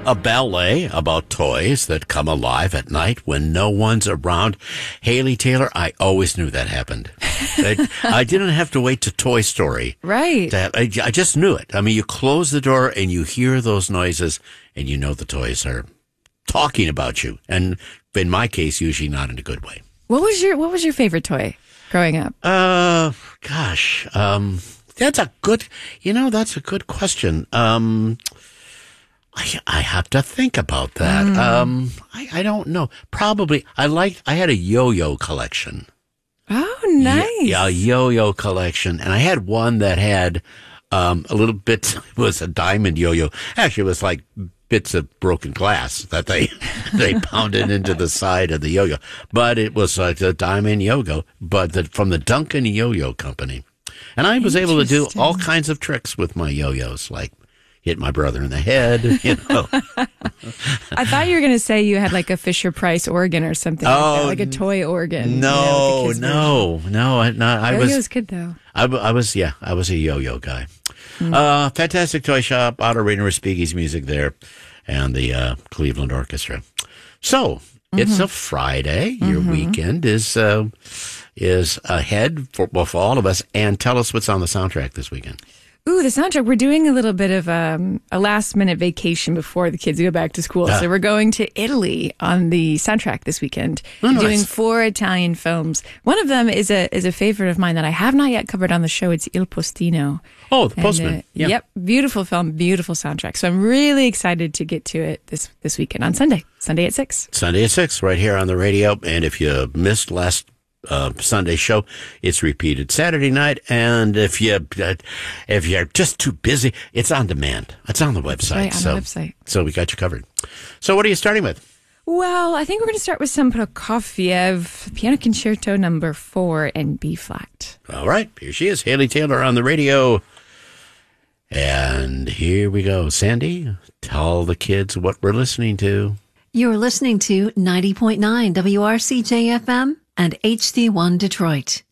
a ballet about toys that come alive at night when no one's around. Haley Taylor, I always knew that happened. I didn't have to wait to Toy Story. Right. I just knew it. I mean, you close the door and you hear those noises and you know the toys are talking about you. And in my case, usually not in a good way. What was your favorite toy growing up? Gosh, that's a good question. I have to think about that. I don't know. Probably, I had a yo-yo collection. Oh, nice. Yeah, a yo-yo collection. And I had one that had a little bit, it was a diamond yo-yo. Actually, it was like bits of broken glass that they pounded into the side of the yo-yo. But it was like a diamond yo-yo, but from the Duncan Yo-Yo Company. And I was able to do all kinds of tricks with my yo-yos, like hit my brother in the head, I thought you were going to say you had like a Fisher-Price organ or something like a toy organ. No. I was good, though. I was a yo-yo guy. Fantastic Toy Shop, Otto Rainer Spiegel's music there, and the Cleveland Orchestra. So, it's a Friday. Your weekend is ahead for all of us. And tell us what's on the soundtrack this weekend. Ooh, the soundtrack. We're doing a little bit of a last-minute vacation before the kids go back to school. So we're going to Italy on the soundtrack this weekend. Oh, nice. Doing 4 Italian films. One of them is a favorite of mine that I have not yet covered on the show. It's Il Postino. Oh, The Postman. Yep, beautiful film, beautiful soundtrack. So I'm really excited to get to it this weekend on Sunday at 6. Sunday at 6, right here on the radio. And if you missed last Sunday show, it's repeated Saturday night, and if you're just too busy, it's on demand. It's on the website. Right, on the website. So we got you covered. So what are you starting with? Well, I think we're going to start with some Prokofiev, Piano Concerto number 4 in B flat. All right, here she is, Haley Taylor on the radio. And here we go. Sandy, tell the kids what we're listening to. You're listening to 90.9 WRCJ-FM and HD1 Detroit.